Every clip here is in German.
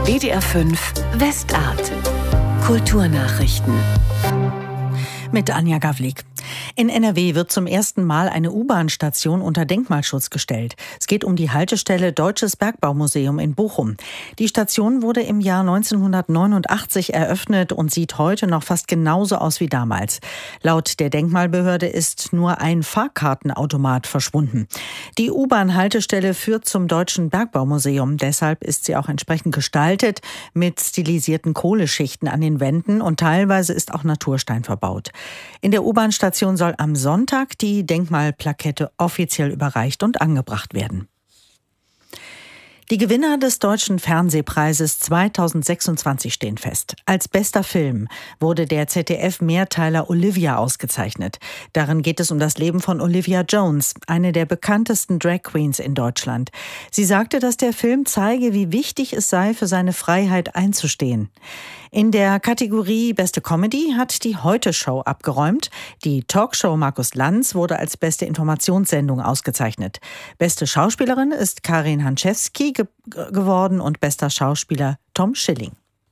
WDR 5 Westart. Kulturnachrichten. Mit Anja Gawlik. In NRW wird zum ersten Mal eine U-Bahn-Station unter Denkmalschutz gestellt. Es geht um die Haltestelle Deutsches Bergbaumuseum in Bochum. Die Station wurde im Jahr 1989 eröffnet und sieht heute noch fast genauso aus wie damals. Laut der Denkmalbehörde ist nur ein Fahrkartenautomat verschwunden. Die U-Bahn-Haltestelle führt zum Deutschen Bergbaumuseum. Deshalb ist sie auch entsprechend gestaltet mit stilisierten Kohleschichten an den Wänden und teilweise ist auch Naturstein verbaut. In der U-Bahn-Station soll am Sonntag die Denkmalplakette offiziell überreicht und angebracht werden. Die Gewinner des Deutschen Fernsehpreises 2026 stehen fest. Als bester Film wurde der ZDF-Mehrteiler Olivia ausgezeichnet. Darin geht es um das Leben von Olivia Jones, eine der bekanntesten Drag Queens in Deutschland. Sie sagte, dass der Film zeige, wie wichtig es sei, für seine Freiheit einzustehen. In der Kategorie Beste Comedy hat die Heute-Show abgeräumt. Die Talkshow Markus Lanz wurde als beste Informationssendung ausgezeichnet. Beste Schauspielerin ist Karin Hanczewski geworden und bester Schauspieler Tom Schilling.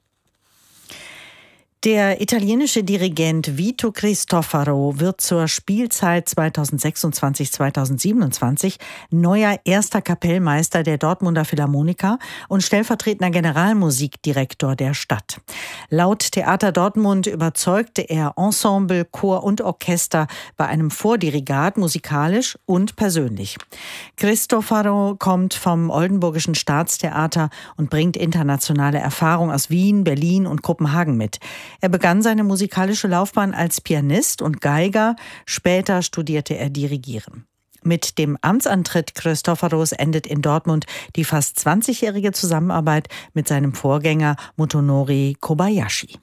Der italienische Dirigent Vito Cristofaro wird zur Spielzeit 2026-2027 neuer erster Kapellmeister der Dortmunder Philharmoniker und stellvertretender Generalmusikdirektor der Stadt. Laut Theater Dortmund überzeugte er Ensemble, Chor und Orchester bei einem Vordirigat musikalisch und persönlich. Cristofaro kommt vom Oldenburgischen Staatstheater und bringt internationale Erfahrung aus Wien, Berlin und Kopenhagen mit. Er begann seine musikalische Laufbahn als Pianist und Geiger, später studierte er Dirigieren. Mit dem Amtsantritt Cristofaros endet in Dortmund die fast 20-jährige Zusammenarbeit mit seinem Vorgänger Motonori Kobayashi.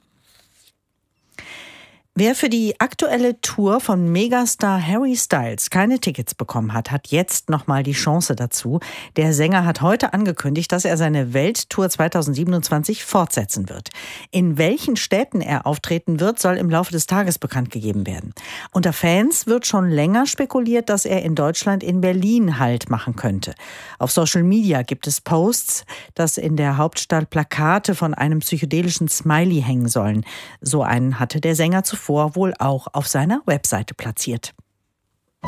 Wer für die aktuelle Tour von Megastar Harry Styles keine Tickets bekommen hat, hat jetzt nochmal die Chance dazu. Der Sänger hat heute angekündigt, dass er seine Welttour 2027 fortsetzen wird. In welchen Städten er auftreten wird, soll im Laufe des Tages bekannt gegeben werden. Unter Fans wird schon länger spekuliert, dass er in Deutschland in Berlin Halt machen könnte. Auf Social Media gibt es Posts, dass in der Hauptstadt Plakate von einem psychedelischen Smiley hängen sollen. So einen hatte der Sänger zuvor wohl auch auf seiner Webseite platziert.